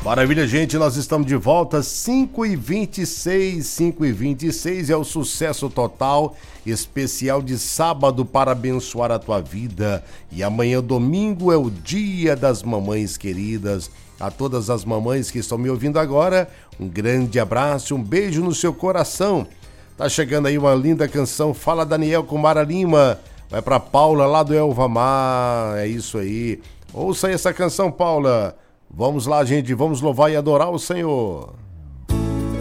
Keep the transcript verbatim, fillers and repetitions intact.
Maravilha, gente, nós estamos de volta, cinco e vinte e seis, cinco e vinte e seis é o sucesso total, especial de sábado para abençoar a tua vida. E amanhã, domingo, é o dia das mamães queridas. A todas as mamães que estão me ouvindo agora, um grande abraço, um beijo no seu coração. Tá chegando aí uma linda canção, Fala Daniel com Mara Lima, vai pra Paula lá do Elvamar, é isso aí. Ouça aí essa canção, Paula. Vamos lá, gente, vamos louvar e adorar o Senhor.